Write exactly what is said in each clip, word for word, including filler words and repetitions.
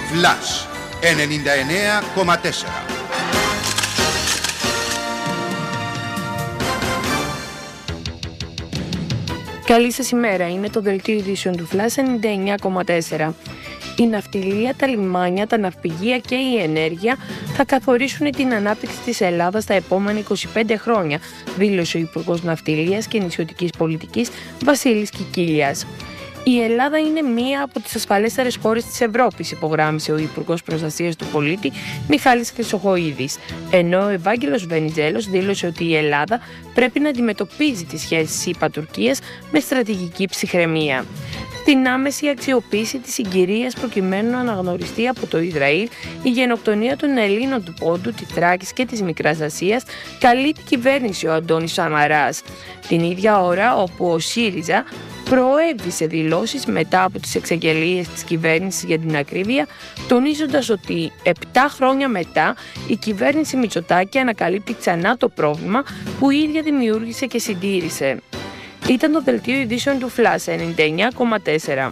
Flash ενενήντα εννέα κόμμα τέσσερα. Καλή σας ημέρα, είναι το δελτίο ειδήσεων του Flash ενενήντα εννέα κόμμα τέσσερα. Η ναυτιλία, τα λιμάνια, τα ναυπηγεία και η ενέργεια θα καθορίσουν την ανάπτυξη της Ελλάδας τα επόμενα είκοσι πέντε χρόνια, δήλωσε ο Υπουργός Ναυτιλίας και Νησιωτικής Πολιτικής Βασίλης Κικίλιας. Η Ελλάδα είναι μία από τις ασφαλέστερες χώρες της Ευρώπης, υπογράμμισε ο Υπουργός Προστασίας του Πολίτη Μιχάλης Χρυσοχοΐδης, ενώ ο Ευάγγελος Βενιζέλος δήλωσε ότι η Ελλάδα πρέπει να αντιμετωπίζει τις σχέσεις ΗΠΑ-Τουρκίας με στρατηγική ψυχραιμία. Την άμεση αξιοποίηση της συγκυρίας προκειμένου να αναγνωριστεί από το Ισραήλ η γενοκτονία των Ελλήνων του Πόντου, της Θράκης και της Μικράς Ασίας, καλεί την κυβέρνηση ο Αντώνης Σαμαράς. Την ίδια ώρα όπου ο ΣΥΡΙΖΑ προέβη σε δηλώσεις μετά από τις εξαγγελίες της κυβέρνησης για την ακρίβεια, τονίζοντας ότι επτά χρόνια μετά η κυβέρνηση Μητσοτάκη ανακαλύπτει ξανά το πρόβλημα που η ίδια δημιούργησε και συντήρησε. Ήταν το δελτίο ειδήσεων του Flash ενενήντα εννέα κόμμα τέσσερα.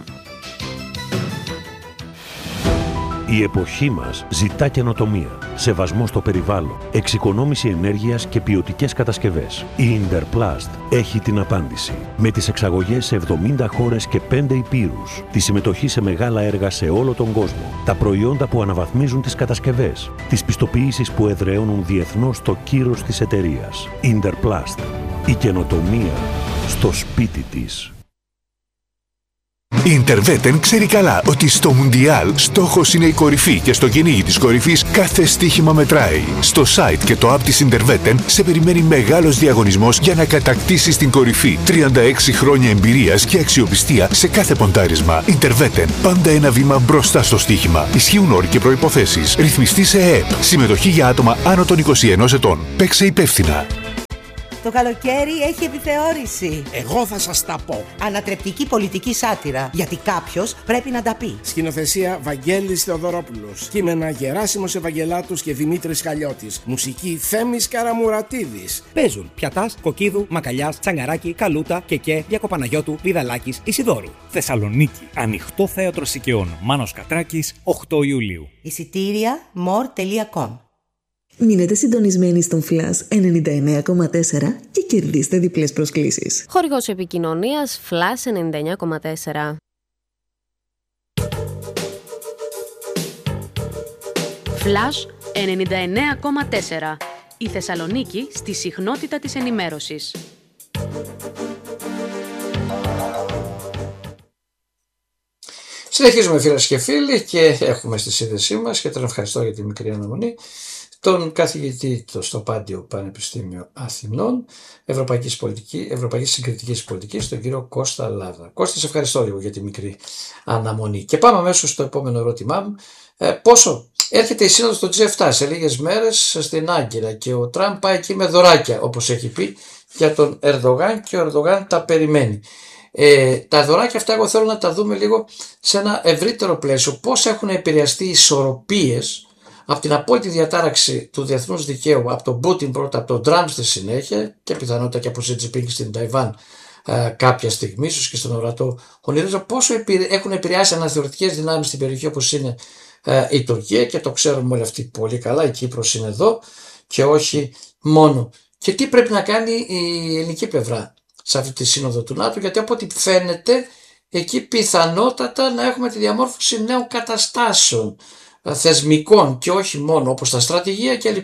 Η εποχή μας ζητά καινοτομία, σεβασμό στο περιβάλλον, εξοικονόμηση ενέργειας και ποιοτικές κατασκευές. Η Interplast έχει την απάντηση. Με τις εξαγωγές σε εβδομήντα χώρες και πέντε υπήρους, τη συμμετοχή σε μεγάλα έργα σε όλο τον κόσμο, τα προϊόντα που αναβαθμίζουν τις κατασκευές, τις πιστοποιήσεις που εδραιώνουν διεθνώς το κύρος της εταιρείας. Interplast. Η καινοτομία στο σπίτι της. Η Interveten ξέρει καλά ότι στο Μουντιάλ στόχος είναι η κορυφή και στο κυνήγι της κορυφής κάθε στοίχημα μετράει. Στο site και το app της Interveten σε περιμένει μεγάλος διαγωνισμός για να κατακτήσεις την κορυφή. τριάντα έξι χρόνια εμπειρίας και αξιοπιστία σε κάθε ποντάρισμα. Interveten, πάντα ένα βήμα μπροστά στο στοίχημα. Ισχύουν όροι και προϋποθέσεις. Ρυθμιστή σε ΕΕΠ. Συμμετοχή για άτομα άνω των είκοσι ενός ετών. Παίξε υπεύθυνα. Το καλοκαίρι έχει επιθεώρηση. Εγώ θα σας τα πω. Ανατρεπτική πολιτική σάτυρα. Γιατί κάποιος πρέπει να τα πει. Σκηνοθεσία Βαγγέλης Θεοδωρόπουλος. Κείμενα Γεράσιμος Ευαγγελάτος και Δημήτρης Χαλιώτης. Μουσική Θέμης Καραμουρατίδης. Παίζουν Πιατάς, Κοκκίδου, Μακαλιάς, Τσαγκαράκη, Καλούτα, Κεκέ, Διακοπαναγιώτου, Βιδαλάκης, Ισιδώρου. Θεσσαλονίκη. Ανοιχτό θέατρο Σικαιών. Μάνος Κατράκης, οκτώ Ιουλίου. Εισιτήρια μορ τελεία κομ. Μείνετε συντονισμένοι στον Flash ενενήντα εννέα κόμμα τέσσερα και κερδίστε διπλές προσκλήσεις. Χορηγός επικοινωνίας Flash ενενήντα εννέα κόμμα τέσσερα. Flash ενενήντα εννέα κόμμα τέσσερα. Η Θεσσαλονίκη στη συχνότητα της ενημέρωσης. Συνεχίζουμε φίλες και φίλοι και έχουμε στη σύνδεσή μας, και τον ευχαριστώ για τη μικρή αναμονή, τον καθηγητή στο Πάντιο Πανεπιστήμιο Αθηνών Ευρωπαϊκής, Πολιτικής, Ευρωπαϊκής Συγκριτικής Πολιτικής, τον κύριο Κώστα Λάβδα. Κώστα, σε ευχαριστώ λίγο για τη μικρή αναμονή. Και πάμε αμέσως στο επόμενο ερώτημά μου. Ε, πόσο έρχεται η σύνοδος του τζι επτά σε λίγες μέρες στην Άγκυρα και ο Τραμπ πάει εκεί με δωράκια, όπως έχει πει, για τον Ερντογάν, και ο Ερντογάν τα περιμένει. Ε, τα δωράκια αυτά εγώ θέλω να τα δούμε λίγο σε ένα ευρύτερο πλαίσιο. Πώς έχουν επηρεαστεί οι ισορροπίες από την απόλυτη διατάραξη του διεθνούς δικαίου, από τον Πούτιν πρώτα, από τον Τραμπ στη συνέχεια και πιθανότητα και από Σι Τζινπίνγκ στην Ταϊβάν ε, κάποια στιγμή, ίσως και στον ορατό ονειρίζα, πόσο έχουν επηρεάσει αναθεωρητικές δυνάμεις στην περιοχή όπως είναι ε, η Τουρκία, και το ξέρουμε όλοι αυτοί πολύ καλά, η Κύπρος είναι εδώ και όχι μόνο. Και τι πρέπει να κάνει η ελληνική πλευρά σε αυτή τη σύνοδο του ΝΑΤΟ, γιατί από ό,τι φαίνεται εκεί πιθανότατα να έχουμε τη διαμόρφωση νέων καταστάσεων θεσμικών και όχι μόνο, όπως τα στρατηγία κλπ.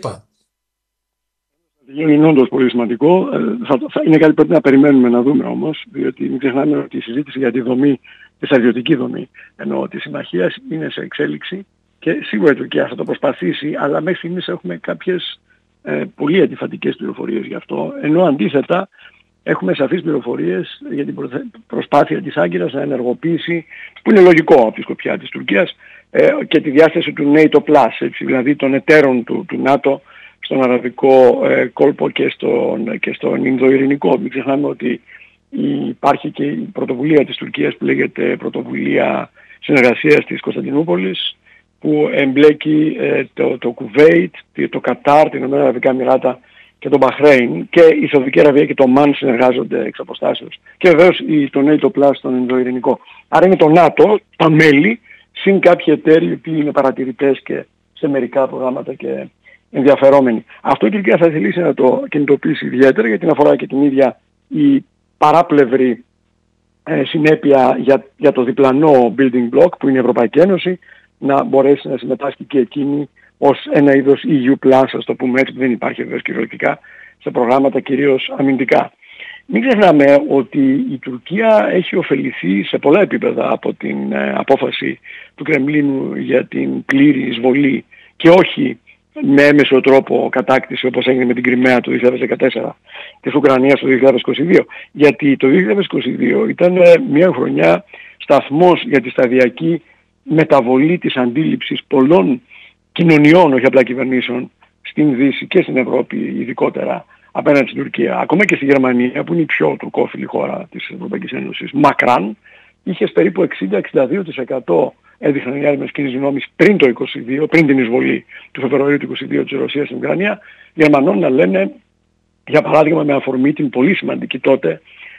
Είναι όντως πολύ σημαντικό. Θα, θα, είναι κάτι που πρέπει να περιμένουμε να δούμε όμως, διότι μην ξεχνάμε ότι η συζήτηση για τη δομή, τη στρατιωτική δομή, ενώ τη συμμαχία είναι σε εξέλιξη και σίγουρα η Τουρκία θα το προσπαθήσει, αλλά μέχρι στιγμής έχουμε κάποιες ε, πολύ αντιφατικές πληροφορίες γι' αυτό, ενώ αντίθετα έχουμε σαφείς πληροφορίες για την προσπάθεια της Άγκυρας να ενεργοποιήσει, που είναι λογικό από τη σκοπιά της Τουρκίας, ε, και τη διάσταση του NATO Plus, έτσι, δηλαδή των εταίρων του, του ΝΑΤΟ στον αραβικό ε, κόλπο και στον, και στον Ινδοειρηνικό. Μην ξεχνάμε ότι υπάρχει και η πρωτοβουλία της Τουρκίας που λέγεται Πρωτοβουλία Συνεργασίας της Κωνσταντινούπολης, που εμπλέκει ε, το, το Κουβέιτ, το Κατάρ, την Ηνωμένα Αραβικά Εμιράτα και το Μπαχρέιν, και η Σαουδική Αραβία και το Μαν συνεργάζονται εξ αποστάσεως. Και βεβαίως το NATO Plus στον Ινδοειρηνικό. Άρα είναι το ΝΑΤΟ, τα μέλη, συν κάποιοι εταίροι που είναι παρατηρητές και σε μερικά προγράμματα και ενδιαφερόμενοι. Αυτό η Τουρκία θα θελήσει να το κινητοποιήσει ιδιαίτερα, γιατί αφορά και την ίδια η παράπλευρη ε, συνέπεια για, για το διπλανό building block που είναι η Ευρωπαϊκή Ένωση, να μπορέσει να συμμετάσχει και εκείνη ως ένα είδος ι γιου πλας, ας το πούμε έτσι, που δεν υπάρχει βέβαια κυριολεκτικά, σε προγράμματα κυρίως αμυντικά. Μην ξεχνάμε ότι η Τουρκία έχει ωφεληθεί σε πολλά επίπεδα από την ε, απόφαση του Κρεμλίνου για την πλήρη εισβολή και όχι με έμεσο τρόπο κατάκτηση όπως έγινε με την Κριμαία το δύο χιλιάδες δεκατέσσερα και της Ουκρανίας το δύο χιλιάδες είκοσι δύο. Γιατί το δύο χιλιάδες είκοσι δύο ήταν μια χρονιά σταθμός για τη σταδιακή μεταβολή της αντίληψης πολλών κοινωνιών, όχι απλά κυβερνήσεων, στην Δύση και στην Ευρώπη ειδικότερα απέναντι στην Τουρκία. Ακόμα και στη Γερμανία, που είναι η πιο τουρκόφιλη χώρα της Ευρωπαϊκής Ένωσης, μακράν, είχε περίπου εξήντα με εξήντα δύο τοις εκατό έδειχναν οι έρευνες κοινής γνώμης πριν το είκοσι δύο, πριν την εισβολή του Φεβρουαρίου του είκοσι δύο της Ρωσίας στην Ουκρανία, Γερμανών να λένε, για παράδειγμα με αφορμή την πολύ σημαντική τότε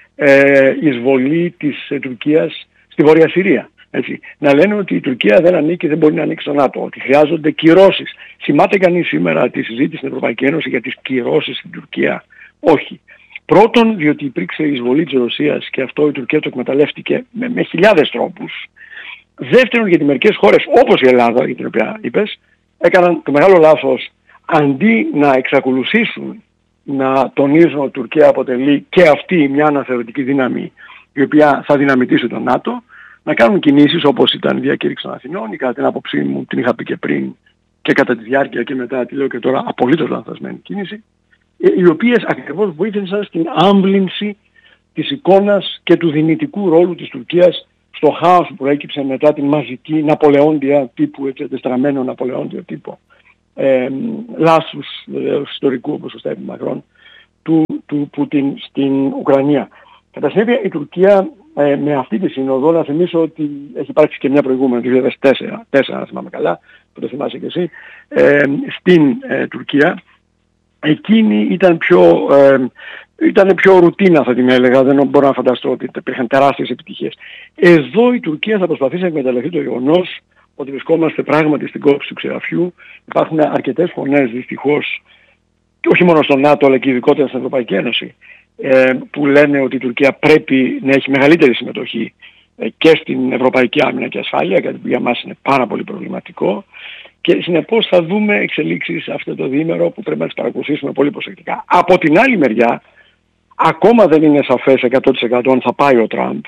ε, εισβολή της ε, Τουρκίας στη Βόρεια Συρία. Έτσι. Να λένε ότι η Τουρκία δεν ανήκει, δεν μπορεί να ανοίξει στο ΝΑΤΟ, ότι χρειάζονται κυρώσεις. Θυμάται κανείς σήμερα τη συζήτηση στην Ευρωπαϊκή Ένωση για τις κυρώσεις στην Τουρκία? Όχι. Πρώτον, διότι υπήρξε η εισβολή της Ρωσίας και αυτό η Τουρκία το εκμεταλλεύτηκε με, με χιλιάδες τρόπους. Δεύτερον, γιατί μερικές χώρες όπως η Ελλάδα, για την οποία είπες, έκαναν το μεγάλο λάθος, αντί να εξακολουθήσουν να τονίζουν ότι η Τουρκία αποτελεί και αυτή μια αναθεωρητική δύναμη η οποία θα δυναμητήσει το ΝΑΤΟ, να κάνουν κινήσεις όπως ήταν η διακήρυξη των Αθηνών, ή κατά την άποψή μου την είχα πει και πριν και κατά τη διάρκεια και μετά, τη λέω και τώρα, απολύτως λανθασμένη κίνηση, οι οποίες ακριβώς βοήθησαν στην άμβλυνση της εικόνας και του δυνητικού ρόλου της Τουρκίας στο χάος που προέκυψε μετά την μαζική ναπολεόντια τύπου, έτσι, τεστραμμένο ναπολεόντιο τύπο, ε, λάθους βεβαίως ιστορικού, όπως σωστά είπε Μακρόν, του, του Πούτιν στην Ουκρανία. Κατά συνέπεια η Τουρκία ε, με αυτή τη σύνοδο, να θυμίσω ότι έχει υπάρξει και μια προηγούμενη, το δύο χιλιάδες τέσσερα, αν θυμάμαι καλά, που το θυμάσαι και εσύ, ε, στην ε, Τουρκία, εκείνη ήταν πιο, ε, ήταν πιο ρουτίνα, θα την έλεγα, δεν μπορώ να φανταστώ ότι υπήρχαν τεράστιες επιτυχίες. Εδώ η Τουρκία θα προσπαθήσει να εκμεταλλευτεί το γεγονός ότι βρισκόμαστε πράγματι στην κόψη του ξεραφιού. Υπάρχουν αρκετές φωνές δυστυχώς, και όχι μόνο στο ΝΑΤΟ αλλά και ειδικότερα στην Ευρωπαϊκή Ένωση, ε, που λένε ότι η Τουρκία πρέπει να έχει μεγαλύτερη συμμετοχή ε, και στην Ευρωπαϊκή Άμυνα και Ασφάλεια, κάτι που για μας είναι πάρα πολύ προβληματικό. Και συνεπώς θα δούμε εξελίξεις αυτό το διήμερο που πρέπει να τις παρακολουθήσουμε πολύ προσεκτικά. Από την άλλη μεριά, ακόμα δεν είναι σαφές εκατό τοις εκατό αν θα πάει ο Τραμπ.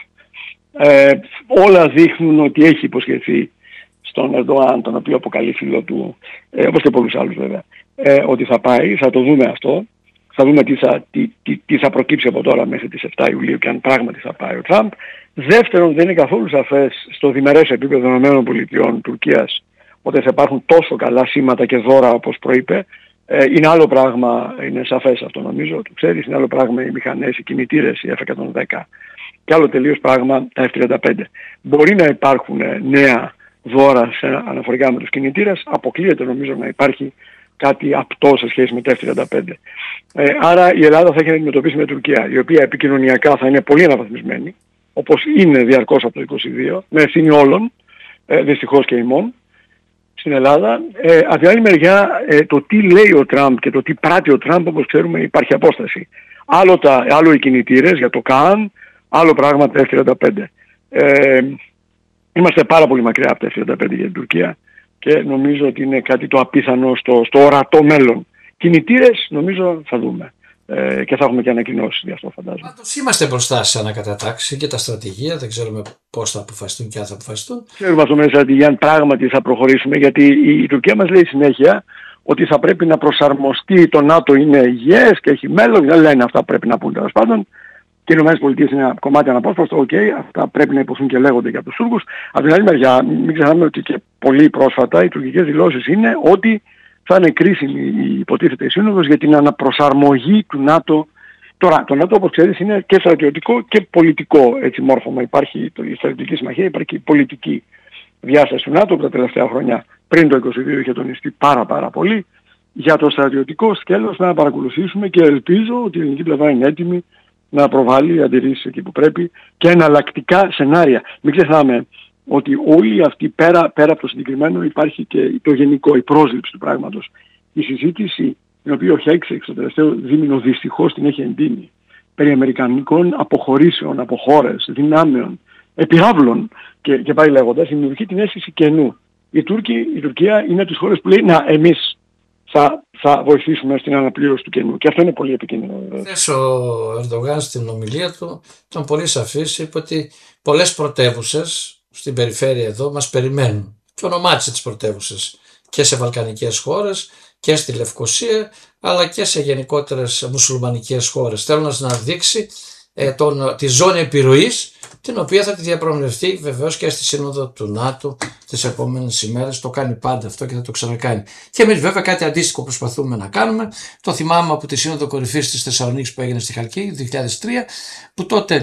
Ε, όλα δείχνουν ότι έχει υποσχεθεί στον Ερντοάν, τον οποίο αποκαλεί φίλο του, ε, όπως και πολλούς άλλους βέβαια, ε, ότι θα πάει. Θα το δούμε αυτό. Θα δούμε τι θα, τι, τι, τι θα προκύψει από τώρα μέχρι τις επτά Ιουλίου και αν πράγματι θα πάει ο Τραμπ. Δεύτερον, δεν είναι καθόλου σαφές στο διμερές επίπεδο ΗΠΑ Τουρκίας ότι θα υπάρχουν τόσο καλά σήματα και δώρα όπως προείπε. Ε, είναι άλλο πράγμα, είναι σαφές αυτό νομίζω, το ξέρεις, είναι άλλο πράγμα οι μηχανές, οι κινητήρες, οι εφ εκατόν δέκα και άλλο τελείως πράγμα τα εφ τριάντα πέντε. Μπορεί να υπάρχουν νέα δώρα σε, αναφορικά με τους κινητήρες, αποκλείεται νομίζω να υπάρχει κάτι απτό σε σχέση με τα εφ τριάντα πέντε. Ε, άρα η Ελλάδα θα έχει να αντιμετωπίσει με Τουρκία, η οποία επικοινωνιακά θα είναι πολύ αναβαθμισμένη, όπως είναι διαρκώς από το είκοσι δύο, με ευθύνη όλων, ε, δυστυχώς και ημών, στην Ελλάδα. Ε, από την άλλη μεριά, ε, το τι λέει ο Τραμπ και το τι πράττει ο Τραμπ, όπως ξέρουμε, υπάρχει απόσταση. Άλλο, τα, άλλο οι κινητήρες για το ΚΑΝ, άλλο πράγμα τα εφ τριάντα πέντε. Ε, είμαστε πάρα πολύ μακριά από τα εφ τριάντα πέντε για την Τουρκία και νομίζω ότι είναι κάτι το απίθανο στο, στο ορατό μέλλον. Κινητήρες νομίζω θα δούμε. Ε, και θα έχουμε και ανακοινώσεις για αυτό, φαντάζομαι. Πάντως είμαστε μπροστά σε ανακατατάξει και τα στρατηγία, δεν ξέρουμε πώς θα αποφασιστούν και αν θα αποφασιστούν. Ξέρουμε αυτό με τη στρατηγία αν πράγματι θα προχωρήσουμε, γιατί η, η Τουρκία μας λέει συνέχεια ότι θα πρέπει να προσαρμοστεί, το ΝΑΤΟ είναι υγιές και έχει μέλλον, δεν λένε αυτά πρέπει να πούν τέλος πάντων. Και οι ΗΠΑ είναι ένα κομμάτι αναπόσπαστο, οκ, okay, αυτά πρέπει να υποθούν και λέγονται για τους Τούρκους. Από την άλλη μεριά, μην ξεχνάμε ότι και πολύ πρόσφατα οι τουρκικές δηλώσεις είναι ότι θα είναι κρίσιμη η υποτίθεται η σύνοδος για την αναπροσαρμογή του ΝΑΤΟ. Τώρα, το ΝΑΤΟ όπως ξέρεις είναι και στρατιωτικό και πολιτικό έτσι μόρφωμα. Υπάρχει η στρατιωτική συμμαχία, υπάρχει η πολιτική διάσταση του ΝΑΤΟ που τα τελευταία χρόνια πριν το είκοσι δύο είχε τονιστεί πάρα πάρα πολύ. Για το στρατιωτικό σκέλος να παρακολουθήσουμε και ελπίζω ότι η ελληνική πλευρά είναι έτοιμη να προβάλλει αντιρρήσεις εκεί που πρέπει και εναλλακτικά σενάρια. Μην ξεχνάμε, ότι όλοι αυτοί πέρα, πέρα από το συγκεκριμένο υπάρχει και το γενικό, η πρόσληψη του πράγματος. Η συζήτηση την οποία ο Χέξεξ το τελευταίο δίμηνο δυστυχώς την έχει εντείνει περί αμερικανικών αποχωρήσεων από χώρες, δυνάμεων, επιάβλων και, και πάει λέγοντας, δημιουργεί την αίσθηση κενού. Η, Τούρκη, η Τουρκία είναι τις χώρες που λέει να εμείς θα, θα βοηθήσουμε στην αναπλήρωση του κενού και αυτό είναι πολύ επικίνδυνο. Χθες ο Ερντογάν στην ομιλία του ήταν πολύ σαφής, είπε ότι πολλές πρωτεύουσες στην περιφέρεια εδώ μας περιμένουν και ονομάτισε τις πρωτεύουσες και σε βαλκανικές χώρες και στη Λευκοσία αλλά και σε γενικότερες μουσουλμανικές χώρες. Θέλω να δείξει ε, τον, τη ζώνη επιρροής την οποία θα τη διαπραγματευτεί βεβαίως και στη Σύνοδο του ΝΑΤΟ τις επόμενες ημέρες. Το κάνει πάντα αυτό και θα το ξανακάνει. Και εμείς βέβαια κάτι αντίστοιχο προσπαθούμε να κάνουμε. Το θυμάμαι από τη Σύνοδο Κορυφής της Θεσσαλονίκης που έγινε στη Χαλκίδη το δύο χιλιάδες τρία, που τότε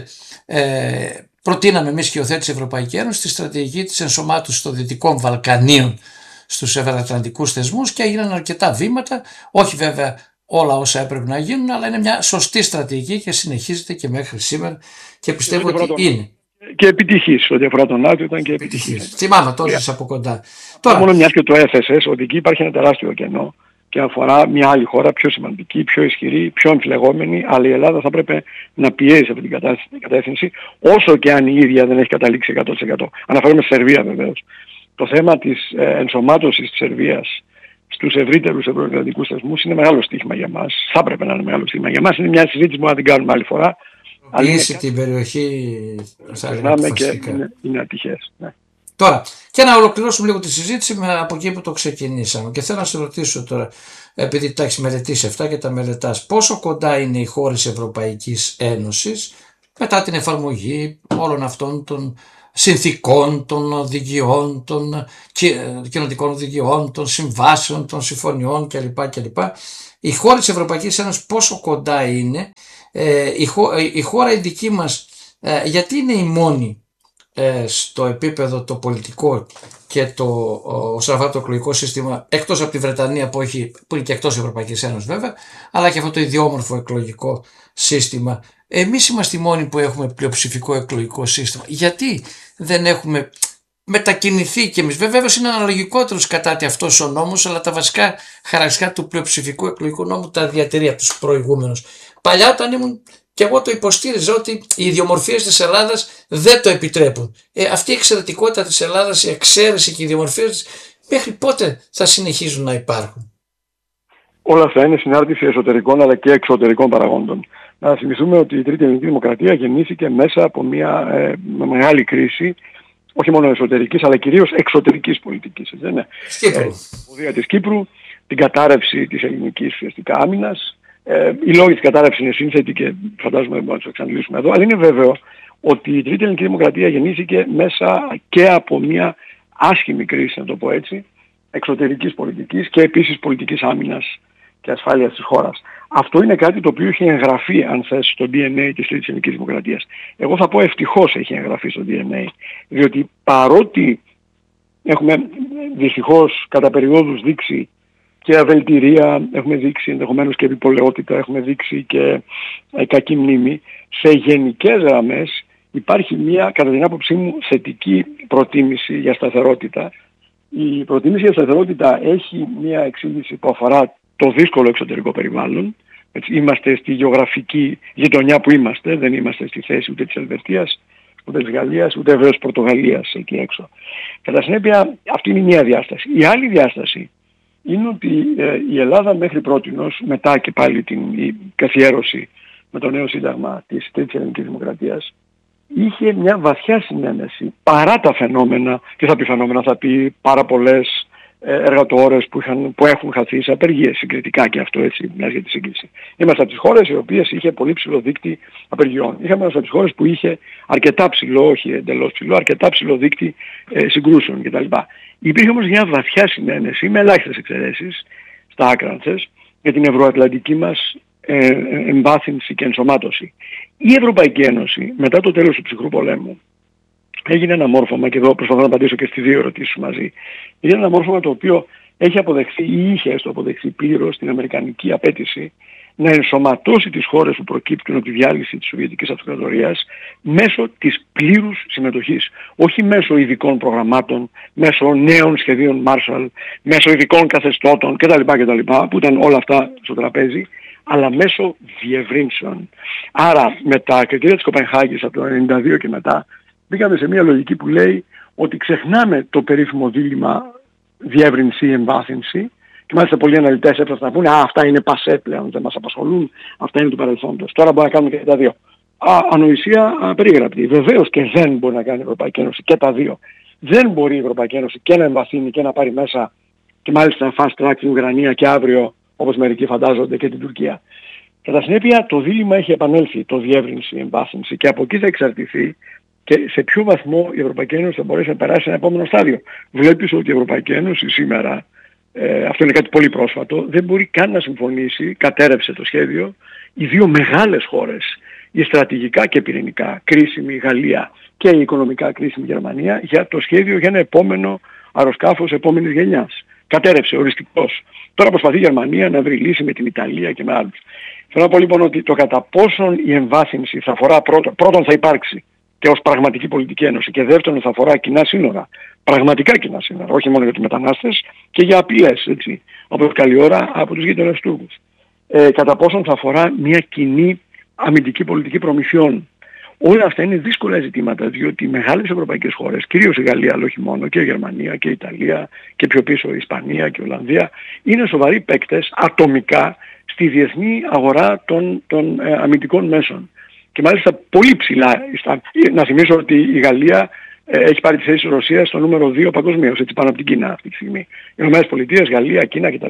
ε, προτείναμε εμείς και υιοθέτησε η Ευρωπαϊκή Ένωση τη στρατηγική της ενσωμάτωσης των Δυτικών Βαλκανίων στους ευρωατλαντικούς θεσμούς και έγιναν αρκετά βήματα, όχι βέβαια όλα όσα έπρεπε να γίνουν, αλλά είναι μια σωστή στρατηγική και συνεχίζεται και μέχρι σήμερα και πιστεύω ότι τον... είναι. Και επιτυχής, ό,τι αφορά τον ΝΑΤΟ ήταν και επιτυχής. Θυμάμαι τώρα yeah. από κοντά. Τώρα... Μόνο μιας και το έθεσες ότι εκεί υπάρχει ένα τεράστιο κενό και αφορά μια άλλη χώρα πιο σημαντική, πιο ισχυρή, πιο αμφιλεγόμενη, αλλά η Ελλάδα θα πρέπει να πιέζει σε αυτή την κατεύθυνση, όσο και αν η ίδια δεν έχει καταλήξει εκατό τοις εκατό. Αναφέρομαι στη Σερβία βεβαίως. Το θέμα της ε, ενσωμάτωσης της Σερβίας στους ευρύτερους ευρωατλαντικούς θεσμούς είναι μεγάλο στοίχημα για μας. Θα έπρεπε να είναι μεγάλο στοίχημα για μας. Είναι μια συζήτηση που να την κάνουμε άλλη φορά. Πιέσει την περιοχή θα είναι και είναι, είναι ατυχές. Ναι. Τώρα, και να ολοκληρώσουμε λίγο τη συζήτηση με, από εκεί που το ξεκινήσαμε. Και θέλω να σε ρωτήσω τώρα, επειδή τα έχεις μελετήσει αυτά και τα μελετάς, πόσο κοντά είναι οι χώρες Ευρωπαϊκής Ένωσης μετά την εφαρμογή όλων αυτών των συνθηκών, των οδηγιών, των κοινοτικών οδηγιών, των συμβάσεων, των συμφωνιών κλπ. κλπ. Οι χώρες της Ευρωπαϊκής Ένωσης πόσο κοντά είναι, ε, η, χώ, η χώρα η δική μας ε, γιατί είναι η μόνη ε, στο επίπεδο το πολιτικό και το, όσον αφορά το εκλογικό σύστημα, εκτός από τη Βρετανία που, έχει, που είναι και εκτός Ευρωπαϊκής Ένωσης βέβαια, αλλά και αυτό το ιδιόμορφο εκλογικό σύστημα. Εμείς είμαστε οι μόνοι που έχουμε πλειοψηφικό εκλογικό σύστημα. Γιατί δεν έχουμε μετακινηθεί κι εμείς? Βέβαια είναι αναλογικότερος κατά τη αυτός ο νόμος, αλλά τα βασικά χαρακτηριστικά του πλειοψηφικού εκλογικού νόμου τα διατηρεί από τους προηγούμενους. Παλιά όταν ήμουν και εγώ το υποστήριζα ότι οι ιδιομορφίες της Ελλάδας δεν το επιτρέπουν. Ε, αυτή η εξαιρετικότητα της Ελλάδας, η εξαίρεση και οι ιδιομορφίες της, μέχρι πότε θα συνεχίζουν να υπάρχουν? Όλα αυτά είναι συνάρτηση εσωτερικών αλλά και εξωτερικών παραγόντων. Να θυμηθούμε ότι η Τρίτη Ελληνική Δημοκρατία γεννήθηκε μέσα από μια ε, μεγάλη κρίση, όχι μόνο εσωτερικής αλλά κυρίως εξωτερικής πολιτικής. Δεν είναι. Ε, της Κύπρου, την κατάρρευση της ελληνικής ουσιαστικά άμυνας. Ε, οι λόγοι της κατάρρευσης είναι σύνθετοι και φαντάζομαι μπορούμε να τους εξαντλήσουμε εδώ, αλλά είναι βέβαιο ότι η Τρίτη Ελληνική Δημοκρατία γεννήθηκε μέσα και από μια άσχημη κρίση, να το πω έτσι, εξωτερικής πολιτικής και επίσης πολιτικής άμυνας και ασφάλειας της χώρας. Αυτό είναι κάτι το οποίο έχει εγγραφεί, αν θες, στο ντι εν έι της Τρίτης Ελληνικής Δημοκρατίας. Εγώ θα πω ευτυχώς έχει εγγραφεί στο ντι εν έι, διότι παρότι έχουμε δυστυχώς κατά περιόδους δείξει και αβελτηρία, έχουμε δείξει ενδεχομένως και επιπολαιότητα, έχουμε δείξει και ε, κακή μνήμη, σε γενικές γραμμές υπάρχει μια, κατά την άποψή μου, θετική προτίμηση για σταθερότητα. Η προτίμηση για σταθερότητα έχει μια εξήγηση που αφορά το δύσκολο εξωτερικό περιβάλλον. Έτσι, είμαστε στη γεωγραφική γειτονιά που είμαστε, δεν είμαστε στη θέση ούτε της Ελβετίας, ούτε της Γαλλίας, ούτε βέβαια της Πορτογαλίας εκεί έξω. Κατά συνέπεια αυτή είναι μια διάσταση. Η άλλη διάσταση είναι ότι ε, η Ελλάδα μέχρι πρότινος, μετά και πάλι την καθιέρωση με το νέο σύνταγμα της Τρίτης Ελληνικής Δημοκρατίας, είχε μια βαθιά συνένεση παρά τα φαινόμενα, και θα πει φαινόμενα, θα πει πάρα πολλές εργατόρες που, είχαν, που έχουν χαθεί σε απεργίες συγκριτικά, και αυτό έτσι μοιάζει για τη σύγκριση. Είμαστε από τις χώρες οι οποίες είχε πολύ ψηλό δίκτυ απεργιών. Είχαμε από τις χώρες που είχε αρκετά ψηλό, όχι εντελώς ψηλό, αρκετά ψηλό δίκτυ ε, συγκρούσεων κτλ. Υπήρχε όμως μια βαθιά συνένεση με ελάχιστες εξαιρέσεις στα άκρανθες για την ευρωατλαντική μας ε, ε, εμβάθυνση και ενσωμάτωση. Η Ευρωπαϊκή Ένωση μετά το τέλος του ψυχρού πολέμου έγινε ένα μόρφωμα, και εδώ προσπαθώ να απαντήσω και στις δύο ερωτήσεις μαζί, έγινε ένα μόρφωμα το οποίο έχει αποδεχθεί ή είχε στο αποδεχθεί πλήρως την αμερικανική απέτηση να ενσωματώσει τις χώρες που προκύπτουν από τη διάλυση της Σοβιετικής Αυτοκρατορίας μέσω της πλήρους συμμετοχής. Όχι μέσω ειδικών προγραμμάτων, μέσω νέων σχεδίων Marshall, μέσω ειδικών καθεστώτων κτλ. κτλ που ήταν όλα αυτά στο τραπέζι, αλλά μέσω διευρύνσεων. Άρα με τα κριτήρια της Κοπενχάγης από το ενενήντα δύο και μετά μπήκαμε σε μια λογική που λέει ότι ξεχνάμε το περίφημο δίλημμα διεύρυνση-εμβάθυνση. Και μάλιστα πολλοί αναλυτές έπρεπε να πούνε «Α, αυτά είναι πασέ πλέον, δεν μας απασχολούν, αυτά είναι του παρελθόντος». Τώρα μπορεί να κάνουμε και τα δύο. Α, ανοησία απερίγραπτη. Βεβαίως και δεν μπορεί να κάνει η Ευρωπαϊκή Ένωση και τα δύο. Δεν μπορεί η Ευρωπαϊκή Ένωση και να εμβαθύνει και να πάρει μέσα και μάλιστα fast track την Ουκρανία και αύριο, όπως μερικοί φαντάζονται, και την Τουρκία. Κατά συνέπεια το δίλημμα έχει επανέλθει, το διεύρυνση-εμβάθυνση, και από εκεί θα εξαρτηθεί και σε ποιο βαθμό η Ευρωπαϊκή Ένωση θα μπορέσει να περάσει ένα επόμενο στάδιο. Βλέπεις ότι η Ευρωπαϊκή Ένωση σήμερα, Ε, αυτό είναι κάτι πολύ πρόσφατο, δεν μπορεί καν να συμφωνήσει, κατέρευσε το σχέδιο, οι δύο μεγάλες χώρες, η στρατηγικά και πυρηνικά κρίσιμη Γαλλία και η οικονομικά κρίσιμη Γερμανία, για το σχέδιο για ένα επόμενο αεροσκάφος επόμενης γενιάς. Κατέρευσε οριστικός. Τώρα προσπαθεί η Γερμανία να βρει λύση με την Ιταλία και με άλλους. Θέλω να πω λοιπόν ότι το κατά πόσον η εμβάθυνση θα αφορά πρώτον, πρώτον θα υπάρξει και ως πραγματική πολιτική ένωση, και δεύτερον θα αφορά κοινά σύνορα. Πραγματικά κοινά σύνορα, όχι μόνο για τους μετανάστες και για απειλές, έτσι, όπως καλή ώρα από τους γείτονες Τούρκους. Ε, κατά πόσον θα αφορά μια κοινή αμυντική πολιτική προμηθειών. Όλα αυτά είναι δύσκολα ζητήματα, διότι οι μεγάλες ευρωπαϊκές χώρες, κυρίως η Γαλλία, αλλά όχι μόνο, και η Γερμανία και η Ιταλία και πιο πίσω η Ισπανία και η Ολλανδία, είναι σοβαροί παίκτες ατομικά στη διεθνή αγορά των, των ε, αμυντικών μέσων. Και μάλιστα πολύ ψηλά. Να θυμίσω ότι η Γαλλία ε, έχει πάρει τη θέση της Ρωσίας στο νούμερο δύο παγκοσμίως, έτσι πάνω από την Κίνα αυτή τη στιγμή. Οι Ηνωμένες Πολιτείες, Γαλλία, Κίνα κτλ.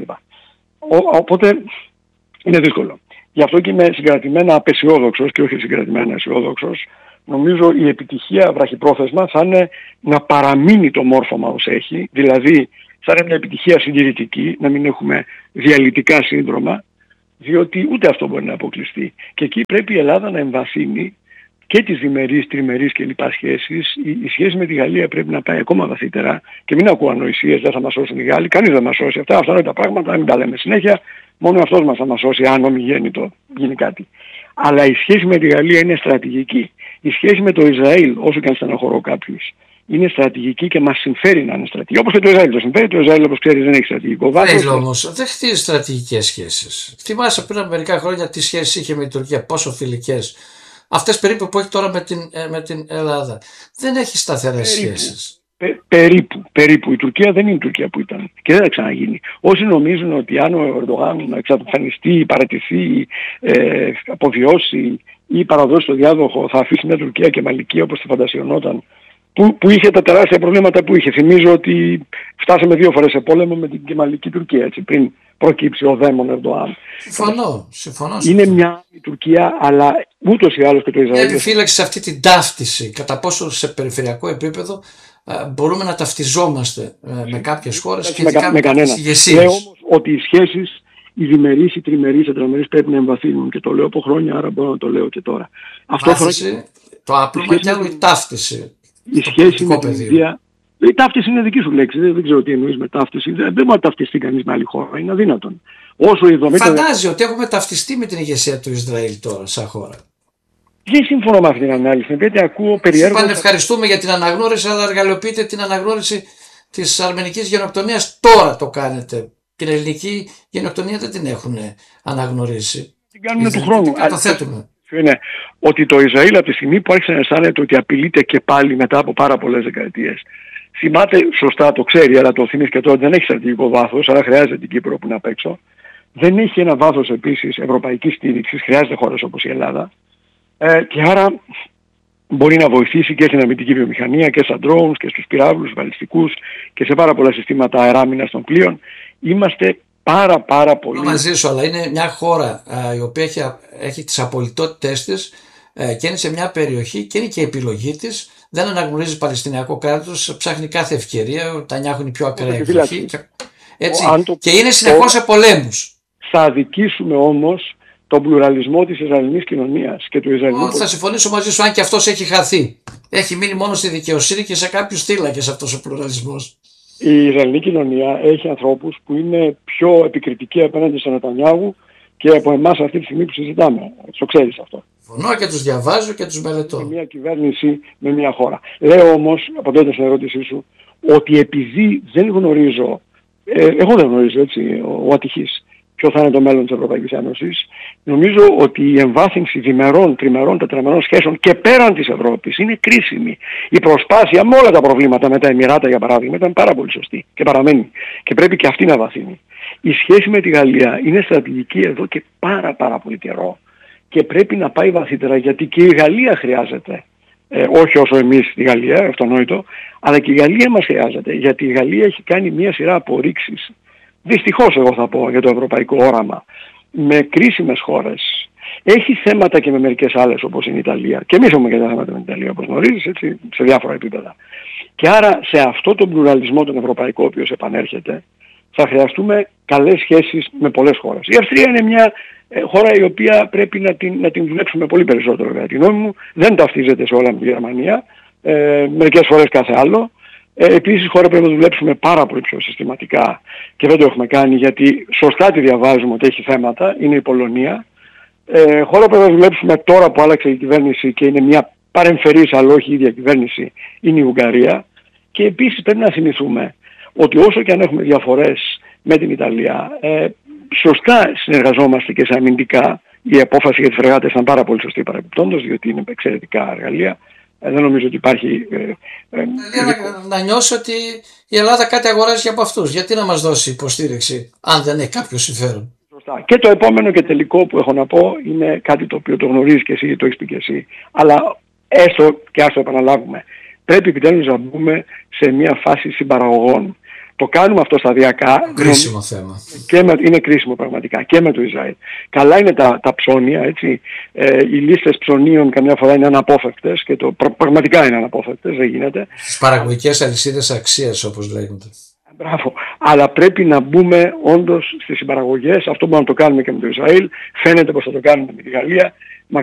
Οπότε είναι δύσκολο. Γι' αυτό και είμαι συγκρατημένα απεσιόδοξος και όχι συγκρατημένα αισιόδοξος. Νομίζω η επιτυχία βραχυπρόθεσμα θα είναι να παραμείνει το μόρφωμα ως έχει, δηλαδή θα είναι μια επιτυχία συντηρητική, να μην έχουμε διαλυτικά σύνδρομα, διότι ούτε αυτό μπορεί να αποκλειστεί. Και εκεί πρέπει η Ελλάδα να εμβαθύνει και τις διμερείς, τριμερείς και λοιπά σχέσεις. Η, η σχέση με τη Γαλλία πρέπει να πάει ακόμα βαθύτερα και μην ακούω ανοησίες, δεν θα μας σώσουν οι Γάλλοι, κανείς δεν μας σώσει. Αυτά, αυτά είναι τα πράγματα, να μην τα λέμε συνέχεια, μόνο αυτός μας θα μας σώσει, αν ομιγέννητο γίνει κάτι. Αλλά η σχέση με τη Γαλλία είναι στρατηγική. Η σχέση με το Ισραήλ, όσο και αν στεναχωρώ κάποιους, είναι στρατηγική και μας συμφέρει να είναι στρατηγική. Όπως και το Ισραήλ το συμφέρει, το Ισραήλ όπως ξέρεις δεν έχει στρατηγικό βάθος. Ναι, όμως δεν χτίζει στρατηγικές σχέσεις. Θυμάσαι πριν από μερικά χρόνια τι σχέσεις είχε με την Τουρκία, πόσο φιλικές. Αυτές περίπου που έχει τώρα με την, με την Ελλάδα. Δεν έχει σταθερές σχέσεις. Πε, περίπου, περίπου. Η Τουρκία δεν είναι η Τουρκία που ήταν και δεν θα ξαναγίνει. Όσοι νομίζουν ότι αν ο Ερντογάν εξαφανιστεί, παρατηθεί, ε, αποβιώσει ή παραδώσει το διάδοχο, θα αφήσει μια Τουρκία κεμαλική όπως τη φαντασιωνόταν, που, που είχε τα τεράστια προβλήματα που είχε. Θυμίζω ότι φτάσαμε δύο φορές σε πόλεμο με την κεμαλική Τουρκία, έτσι, πριν προκύψει ο δαίμον Ερντογάν. Συμφωνώ, συμφωνώ. Είναι μια η Τουρκία, αλλά ούτως ή άλλως και το Ισραήλ. Μια επιφύλαξη σε αυτή την ταύτιση, κατά πόσο σε περιφερειακό επίπεδο μπορούμε να ταυτιζόμαστε με κάποιες χώρες και με, με κάποιες ηγεσίες. Λέω όμως ότι οι σχέσεις, οι διμερείς, οι τριμερείς, οι τετραμερείς πρέπει να εμβαθύνουν και το λέω από χρόνια, άρα μπορώ να το λέω και τώρα. Βάθηση, αυτό το άπλωμα και άλλο η ταύτιση. Η σχέση με την Ινδία. Η ταύτιση είναι δική σου λέξη, δεν, δεν ξέρω τι εννοείς με ταύτιση. Δεν, δεν μπορεί να ταυτιστεί κανείς με άλλη χώρα, είναι αδύνατον. Όσο η δομή. Φαντάζει ότι έχουμε ταυτιστεί με την ηγεσία του Ισραήλ τώρα, σαν χώρα. Δεν συμφωνώ με αυτή την ανάλυση, γιατί ακούω περιέργως. Είπαν ευχαριστούμε για την αναγνώριση, αλλά εργαλειοποιείτε την αναγνώριση της αρμενικής γενοκτονίας. Τώρα το κάνετε. Την ελληνική γενοκτονία δεν την έχουν αναγνωρίσει. Την κάνουν του χρόνου. Καταθέτουμε. Είναι ότι το Ισραήλ από τη στιγμή που άρχισε να αισθάνεται ότι απειλείται και πάλι μετά από πάρα πολλές δεκαετίες. Θυμάται, σωστά το ξέρει, αλλά το θυμίζει και τώρα, δεν έχει στρατηγικό βάθος, άρα χρειάζεται την Κύπρο που είναι απ' έξω. Δεν έχει ένα βάθος επίσης ευρωπαϊκής στήριξης, χρειάζεται χώρες όπως η Ελλάδα. Ε, και άρα μπορεί να βοηθήσει και στην αμυντική βιομηχανία και στα drones και στους πυράβλους βαλιστικούς και σε πάρα πολλά συστήματα αεράμινας των πλοίων. Είμαστε πάρα πάρα πολύ. Μαζί σου, αλλά είναι μια χώρα α, η οποία έχει, έχει τις απολυτότητές της α, και είναι σε μια περιοχή και είναι και η επιλογή της. Δεν αναγνωρίζει Παλαιστινιακό κράτος, ψάχνει κάθε ευκαιρία, τα νιάχουν οι πιο ακραία εκδοχή. Και, έτσι, το... και είναι συνεχώς σε πολέμους. Θα αδικήσουμε όμως τον πλουραλισμό της Ισραηλινής κοινωνίας και του Ισραηλινού. Θα συμφωνήσω μαζί σου, αν και αυτός έχει χαθεί. Έχει μείνει μόνο στη δικαιοσύνη και σε κάποιους θύλακες αυτός ο πλουραλισμός. Η Ισραηλινή κοινωνία έχει ανθρώπους που είναι πιο επικριτικοί απέναντι στον Νετανιάχου και από εμάς αυτή τη στιγμή που συζητάμε. Το ξέρεις αυτό. Φωνώ και τους διαβάζω και τους μελετώ. Με μια κυβέρνηση, με μια χώρα. Λέω όμως, απαντώντας στην ερώτησή σου, ότι επειδή δεν γνωρίζω, ε, εγώ δεν γνωρίζω έτσι, ο, ο ατυχής, ποιο θα είναι το μέλλον της Ευρωπαϊκής Ένωσης, νομίζω ότι η εμβάθυνση διμερών, τριμερών, τετραμερών σχέσεων και πέραν της Ευρώπης είναι κρίσιμη. Η προσπάθεια με όλα τα προβλήματα με τα Εμιράτα, για παράδειγμα, ήταν πάρα πολύ σωστή και παραμένει. Και πρέπει και αυτή να βαθύνει. Η σχέση με τη Γαλλία είναι στρατηγική εδώ και πάρα πάρα πολύ καιρό. Και πρέπει να πάει βαθύτερα, γιατί και η Γαλλία χρειάζεται. Ε, όχι όσο εμείς τη Γαλλία, αυτονόητο, αλλά και η Γαλλία μας χρειάζεται. Γιατί η Γαλλία έχει κάνει μια σειρά απορρίξεις. Δυστυχώς εγώ θα πω για το ευρωπαϊκό όραμα. Με κρίσιμες χώρες. Έχει θέματα και με μερικές άλλες όπως είναι η Ιταλία. Και εμείς έχουμε και τα θέματα με την Ιταλία όπως γνωρίζεις, έτσι, σε διάφορα επίπεδα. Και άρα σε αυτό τον πλουραλισμό τον ευρωπαϊκό ο οποίος επανέρχεται, θα χρειαστούμε καλές σχέσεις με πολλές χώρες. Η Αυστρία είναι μια ε, χώρα η οποία πρέπει να την, να την δουλέψουμε πολύ περισσότερο κατά τη γνώμη μου. Δεν ταυτίζεται σε όλα με τη Γερμανία, ε, μερικές φορές κάθε άλλο. Ε, επίσης χώρα πρέπει να δουλέψουμε πάρα πολύ πιο συστηματικά και δεν το έχουμε κάνει γιατί σωστά τη διαβάζουμε ότι έχει θέματα, είναι η Πολωνία. Ε, χώρα πρέπει να δουλέψουμε τώρα που άλλαξε η κυβέρνηση και είναι μια παρεμφερής αλλά όχι η ίδια κυβέρνηση, είναι η Ουγγαρία. Και επίσης πρέπει να θυμηθούμε ότι όσο και αν έχουμε διαφορές με την Ιταλία, ε, σωστά συνεργαζόμαστε και σε αμυντικά. Η απόφαση για τις φρεγάτες ήταν πάρα πολύ σωστή παρεμπιπτόντως, διότι είναι εξαιρετικά εργαλεία. Ε, δεν νομίζω ότι υπάρχει... Ε, ε, να, να νιώσει ότι η Ελλάδα κάτι αγοράζει και από αυτούς. Γιατί να μας δώσει υποστήριξη αν δεν έχει κάποιο συμφέρον. Σωστά. Και το επόμενο και τελικό που έχω να πω είναι κάτι το οποίο το γνωρίζεις και εσύ, το έχεις πει και εσύ. Αλλά έστω και ας το επαναλάβουμε. Πρέπει επιτέλους να μπούμε σε μια φάση συμπαραγωγών. Το κάνουμε αυτό σταδιακά. Κρίσιμο θέμα. Και με, είναι κρίσιμο πραγματικά και με το Ισραήλ. Καλά είναι τα, τα ψώνια, έτσι. Ε, οι λίστες ψωνίων καμιά φορά είναι αναπόφευκτες και το πρα, πραγματικά είναι αναπόφευκτες, δεν γίνεται. Στις παραγωγικές αλυσίδες αξίας όπως λέγονται. Μπράβο. Αλλά πρέπει να μπούμε όντως στις συμπαραγωγές. Αυτό μπορούμε να το κάνουμε και με το Ισραήλ. Φαίνεται πως θα το κάνουμε με τη Γαλλία. Μα